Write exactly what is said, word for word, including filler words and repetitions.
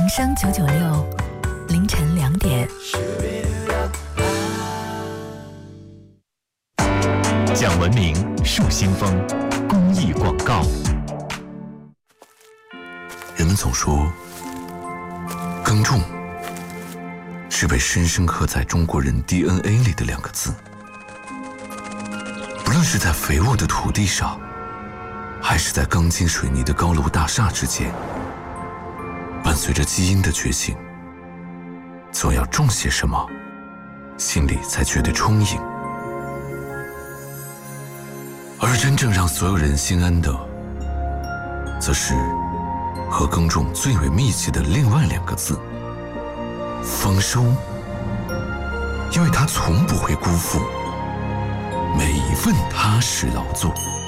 声九九六，凌晨两点。 讲文明树新风，公益广告。 人们总说，耕种是被深深刻在中国人 D N A 里的两个字。不论是在肥沃的土地上，还是在钢筋水泥的高楼大厦之间，伴随着基因的觉醒，总要种些什么，心里才觉得充盈。而真正让所有人心安的，则是和耕种最为密切的另外两个字——丰收。因为它从不会辜负每一份踏实劳作。